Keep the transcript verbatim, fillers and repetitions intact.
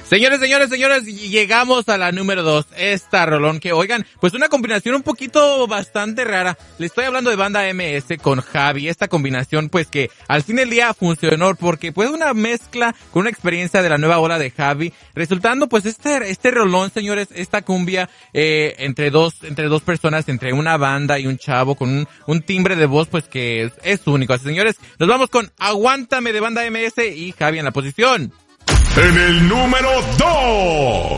Señores, señores, señores, llegamos a la número dos. Esta rolón que, oigan, pues una combinación un poquito bastante rara. Le estoy hablando de Banda M S con Javi. Esta combinación, pues que al fin del día funcionó porque pues una mezcla con una experiencia de la nueva ola de Javi. Resultando pues este, este rolón, señores, esta cumbia, eh, entre dos, entre dos personas, entre una banda y un chavo con un, un timbre de voz pues que es, es único. Así, señores, nos vamos con Aguántame de Banda M S y Javi en la posición. En el número dos.